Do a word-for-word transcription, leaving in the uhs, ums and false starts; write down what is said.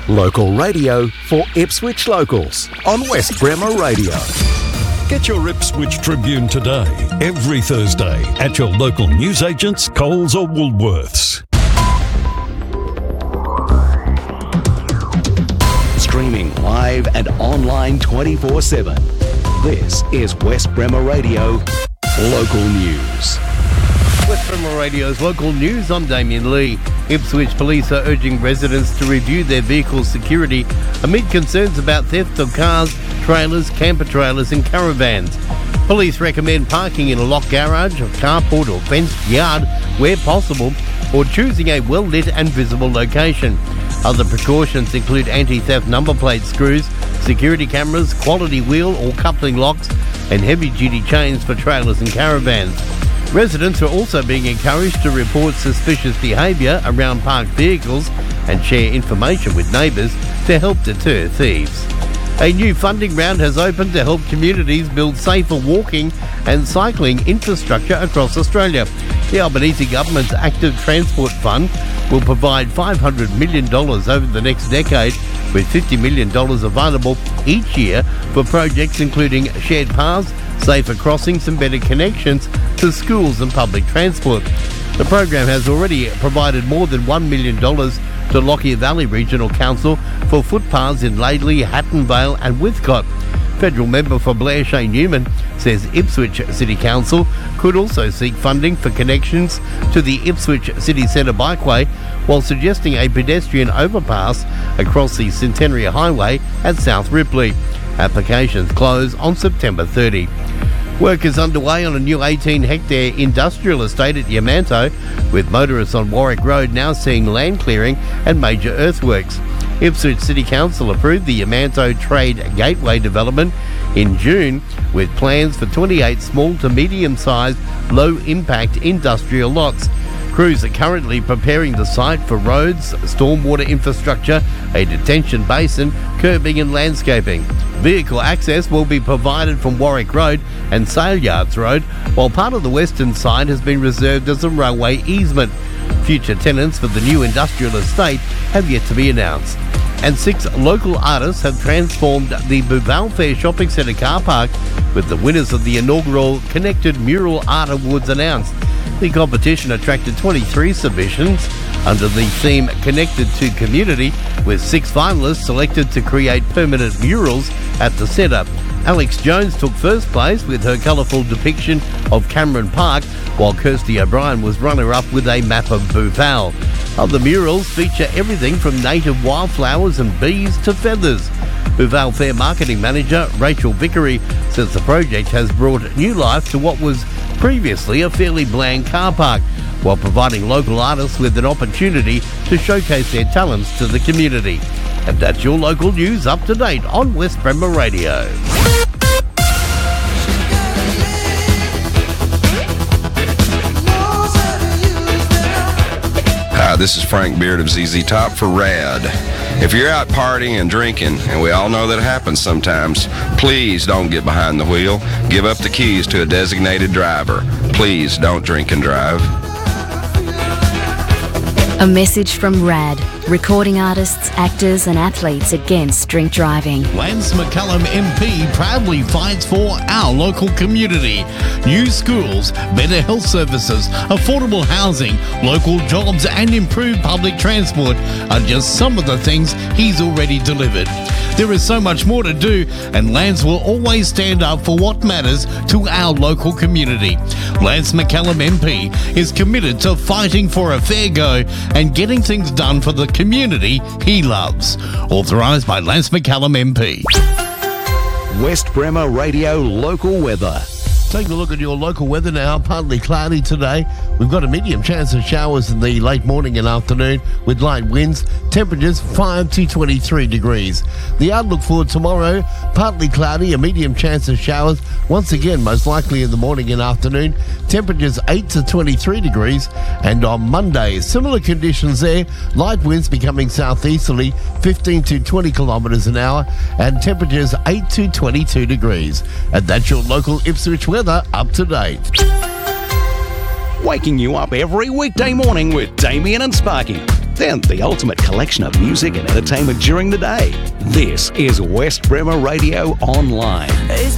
Local radio for Ipswich locals on West Bremer Radio. Get your Ipswich Tribune today, every Thursday, at your local newsagents, Coles or Woolworths. Streaming live and online twenty-four seven. This is West Bremer Radio Local News. West Bremer Radio's local news. I'm Damien Lee. Ipswich police are urging residents to review their vehicle security amid concerns about theft of cars, trailers, camper trailers and caravans. Police recommend parking in a locked garage, a carport or fenced yard where possible, or choosing a well-lit and visible location. Other precautions include anti-theft number plate screws, security cameras, quality wheel or coupling locks and heavy-duty chains for trailers and caravans. Residents are also being encouraged to report suspicious behaviour around parked vehicles and share information with neighbours to help deter thieves. A new funding round has opened to help communities build safer walking and cycling infrastructure across Australia. The Albanese Government's Active Transport Fund will provide five hundred million dollars over the next decade, with fifty million dollars available each year for projects including shared paths, safer crossings and better connections to schools and public transport. The program has already provided more than one million dollars to Lockyer Valley Regional Council for footpaths in Laidley, Hatton Vale and Withcott. Federal member for Blair Shane Newman says Ipswich City Council could also seek funding for connections to the Ipswich City Centre bikeway, while suggesting a pedestrian overpass across the Centenary Highway at South Ripley. Applications close on September thirtieth. Work is underway on a new eighteen hectare industrial estate at Yamanto, with motorists on Warwick Road now seeing land clearing and major earthworks. Ipswich City Council approved the Yamanto Trade Gateway development in June, with plans for twenty-eight small to medium-sized, low-impact industrial lots. Crews are currently preparing the site for roads, stormwater infrastructure, a detention basin, curbing and landscaping. Vehicle access will be provided from Warwick Road and Sale Yards Road, while part of the western side has been reserved as a railway easement. Future tenants for the new industrial estate have yet to be announced. And six local artists have transformed the Bouval Fair Shopping Centre car park, with the winners of the inaugural Connected Mural Art Awards announced. The competition attracted twenty-three submissions under the theme Connected to Community, with six finalists selected to create permanent murals at the centre. Alex Jones took first place with her colourful depiction of Cameron Park, while Kirsty O'Brien was runner-up with a map of Bouval. Other murals feature everything from native wildflowers and bees to feathers. Bouval Fair Marketing Manager Rachel Vickery says the project has brought new life to what was previously a fairly bland car park, while providing local artists with an opportunity to showcase their talents to the community. And that's your local news up to date on West Bremer Radio. Hi, this is Frank Beard of Z Z Top for RAD. If you're out partying and drinking, and we all know that happens sometimes, please don't get behind the wheel. Give up the keys to a designated driver. Please don't drink and drive. A message from RAD, recording artists, actors and athletes against drink driving. Lance McCullum M P proudly fights for our local community. New schools, better health services, affordable housing, local jobs and improved public transport are just some of the things he's already delivered. There is so much more to do, and Lance will always stand up for what matters to our local community. Lance McCullum M P is committed to fighting for a fair go and getting things done for the community he loves. Authorised by Lance McCullum M P. West Bremer Radio Local Weather. Taking a look at your local weather now. Partly cloudy today. We've got a medium chance of showers in the late morning and afternoon with light winds. Temperatures five to twenty-three degrees. The outlook for tomorrow, partly cloudy, a medium chance of showers. Once again, most likely in the morning and afternoon. Temperatures eight to twenty-three degrees. And on Monday, similar conditions there. Light winds becoming southeasterly, fifteen to twenty kilometres an hour. And temperatures eight to twenty-two degrees. And that's your local Ipswich weather up to date. Waking you up every weekday morning with Damien and Sparky. then the ultimate collection of music and entertainment during the day. This is West Bremer Radio Online.